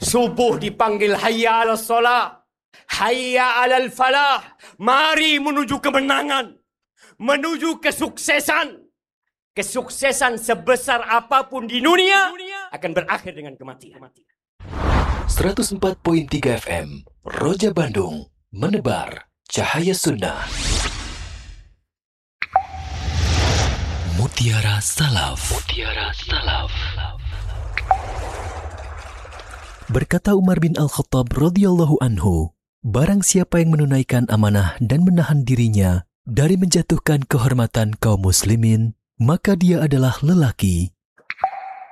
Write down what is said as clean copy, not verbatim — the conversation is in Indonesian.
Subuh dipanggil hayya 'alas shalah, hayya 'alal falah. Mari menuju kemenangan, menuju kesuksesan. Kesuksesan sebesar apapun di dunia akan berakhir dengan kematian. 104.3 FM Roja Bandung, menebar cahaya sunnah. Mutiara Salaf. Mutiara Salaf. Berkata Umar bin Al-Khattab radhiyallahu anhu, barang siapa yang menunaikan amanah dan menahan dirinya dari menjatuhkan kehormatan kaum muslimin, maka dia adalah lelaki